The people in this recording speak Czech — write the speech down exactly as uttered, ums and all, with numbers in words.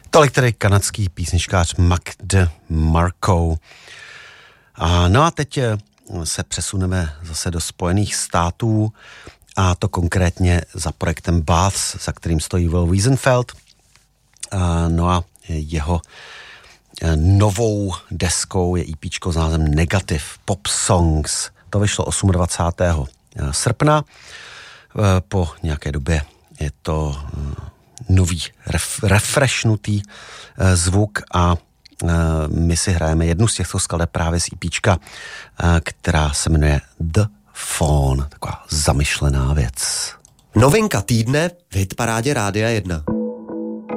Tolik tedy kanadský písničkář Mac DeMarco. A no a teď se přesuneme zase do Spojených států, a to konkrétně za projektem Baths, za kterým stojí Will Wiesenfeld. A no a jeho novou deskou je EPčko s názvem Negative Pop Songs. To vyšlo dvacátého osmého srpna. Po nějaké době je to nový, ref, refreshnutý zvuk a my si hrajeme jednu z těchto skladeb právě z EPčka, která se jmenuje The Phone. Taková zamyšlená věc. Novinka týdne v hitparádě Rádia jedna.